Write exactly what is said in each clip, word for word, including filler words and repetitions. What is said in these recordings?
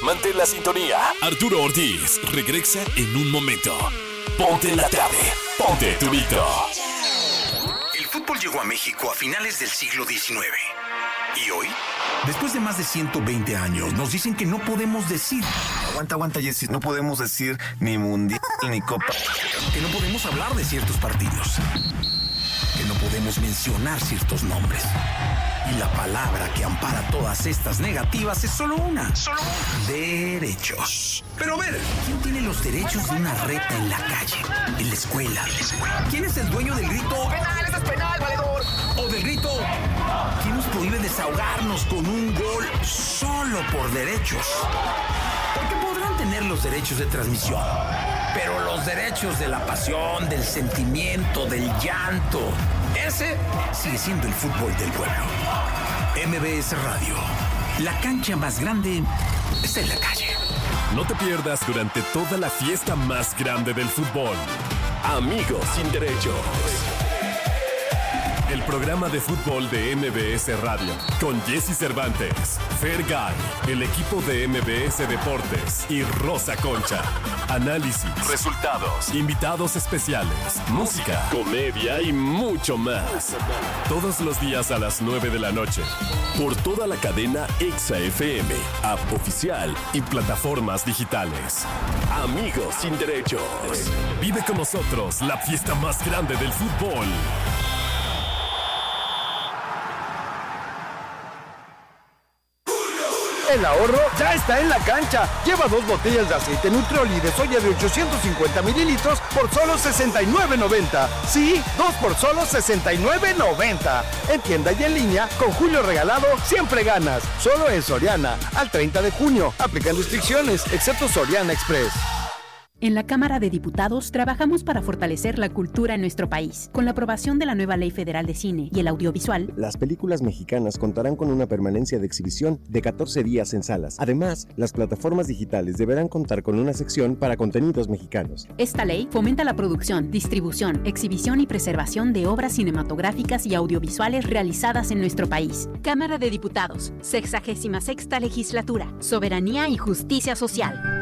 Mantén la sintonía. Arturo Ortiz regresa en un momento. Ponte la tarde. Ponte Turito. El fútbol llegó a México a finales del siglo diecinueve. ¿Y hoy? Después de más de ciento veinte años, nos dicen que no podemos decir. Aguanta, aguanta, Jessy. No podemos decir ni mundial ni copa. Que no podemos hablar de ciertos partidos. Que no podemos mencionar ciertos nombres. Y la palabra que ampara todas estas negativas es solo una. Solo una. Derechos. Pero a ver, ¿quién tiene los derechos de una reta en la calle? En la escuela. ¿Quién es el dueño del grito? ¡Penal, eso es penal, valedor! O del grito, ¿quién nos prohíbe desahogarnos con un gol solo por derechos? Porque podrán tener los derechos de transmisión, pero los derechos de la pasión, del sentimiento, del llanto, ese sigue siendo el fútbol del pueblo. M B S Radio, la cancha más grande está en la calle. No te pierdas durante toda la fiesta más grande del fútbol. Amigos sin derechos. El programa de fútbol de M B S Radio, con Jessy Cervantes, Fergay, el equipo de M B S Deportes y Rosa Concha. Análisis, resultados, invitados especiales, música, comedia y mucho más. Todos los días a las nueve de la noche, por toda la cadena Exa F M, app oficial y plataformas digitales. Amigos sin derechos. Vive con nosotros la fiesta más grande del fútbol. El ahorro ya está en la cancha. Lleva dos botellas de aceite Nutrioli de soya de ochocientos cincuenta mililitros por solo sesenta y nueve noventa. Sí, dos por solo sesenta y nueve noventa. En tienda y en línea, con Julio Regalado, siempre ganas. Solo en Soriana, al treinta de junio. Aplican restricciones, excepto Soriana Express. En la Cámara de Diputados trabajamos para fortalecer la cultura en nuestro país. Con la aprobación de la nueva Ley Federal de Cine y el Audiovisual, las películas mexicanas contarán con una permanencia de exhibición de catorce días en salas. Además, las plataformas digitales deberán contar con una sección para contenidos mexicanos. Esta ley fomenta la producción, distribución, exhibición y preservación de obras cinematográficas y audiovisuales realizadas en nuestro país. Cámara de Diputados, sexagésima sexta legislatura, soberanía y justicia social.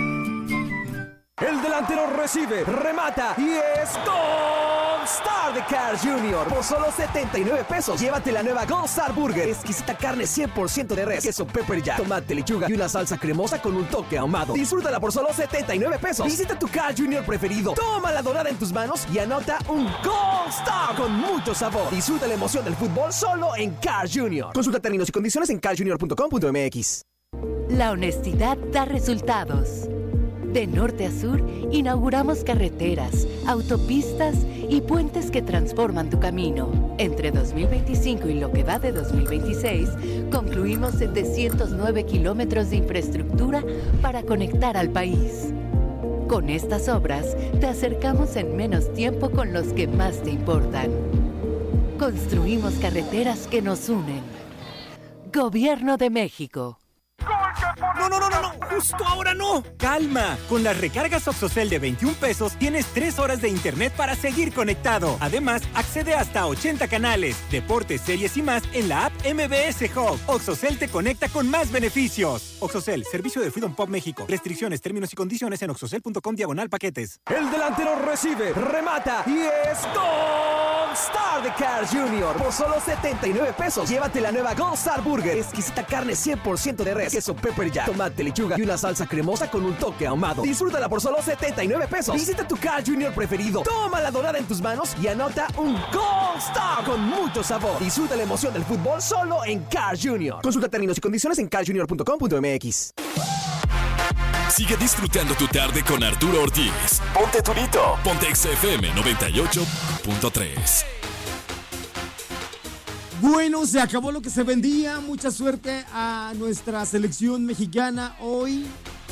El delantero recibe, remata y es Gold Star de Carl's junior Por solo setenta y nueve pesos, llévate la nueva Gold Star Burger. Exquisita carne cien por ciento de res, queso pepper jack, tomate, lechuga y una salsa cremosa con un toque ahumado. Disfrútala por solo setenta y nueve pesos. Visita tu Carl's junior preferido, toma la dorada en tus manos y anota un Gold Star con mucho sabor. Disfruta la emoción del fútbol solo en Carl's junior Consulta términos y condiciones en carl junior punto com punto m x. La honestidad da resultados. De norte a sur, inauguramos carreteras, autopistas y puentes que transforman tu camino. Entre dos mil veinticinco y lo que va de dos mil veintiséis, concluimos setecientos nueve kilómetros de infraestructura para conectar al país. Con estas obras, te acercamos en menos tiempo con los que más te importan. Construimos carreteras que nos unen. Gobierno de México. No, no, no, no, no, justo ahora no. Calma, con las recargas Oxocel de veintiún pesos tienes tres horas de internet para seguir conectado. Además, accede hasta ochenta canales, deportes, series y más en la app M B S Hub. Oxocel te conecta con más beneficios. Oxocel, servicio de Freedom Pop México. Restricciones, términos y condiciones en oxocel punto com diagonal paquetes. El delantero recibe, remata y es Gold Star de Carl's junior Por solo setenta y nueve pesos, llévate la nueva Gold Star Burger. Exquisita carne cien por ciento de res, queso pepper jack, tomate, lechuga y una salsa cremosa con un toque ahumado. Disfrútala por solo setenta y nueve pesos. Visita tu Carl's junior preferido, toma la dorada en tus manos y anota un Gold Star con mucho sabor. Disfruta la emoción del fútbol solo en Carl's junior Consulta términos y condiciones en carl junior punto com punto m x. Sigue disfrutando tu tarde con Arturo Ortiz. Ponte Turito. Ponte X F M noventa y ocho punto tres. Bueno, se acabó lo que se vendía. Mucha suerte a nuestra selección mexicana hoy.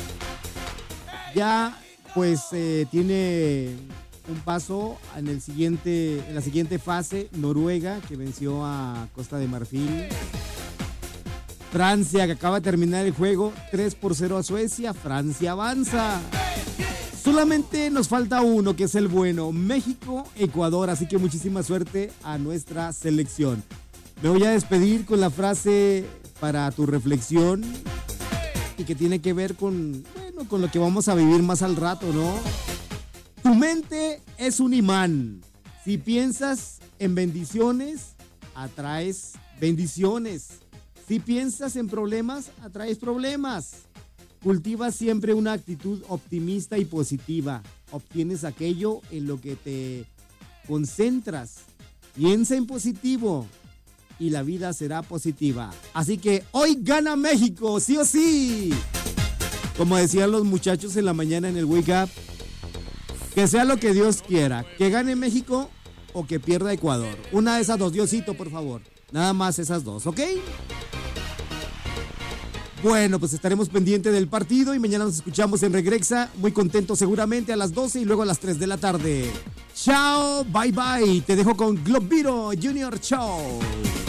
Ya, pues, eh, tiene un paso en el siguiente, en la siguiente fase. Noruega, que venció a Costa de Marfil. Francia, que acaba de terminar el juego, tres por cero a Suecia. Francia avanza. Solamente nos falta uno, que es el bueno, México, Ecuador. Así que muchísima suerte a nuestra selección. Me voy a despedir con la frase para tu reflexión. y que tiene que ver con, bueno, con lo que vamos a vivir más al rato, ¿no? Tu mente es un imán. Si piensas en bendiciones, atraes bendiciones. Si piensas en problemas, atraes problemas. Cultiva siempre una actitud optimista y positiva. Obtienes aquello en lo que te concentras. Piensa en positivo y la vida será positiva. Así que hoy gana México, sí o sí. Como decían los muchachos en la mañana en el Wake Up, que sea lo que Dios quiera, que gane México o que pierda Ecuador. Una de esas dos, Diosito, por favor. Nada más esas dos, ¿ok? Bueno, pues estaremos pendientes del partido y mañana nos escuchamos en Regrexa, muy contentos seguramente a las doce y luego a las tres de la tarde. Chao, bye bye, te dejo con Globiro Junior, chao.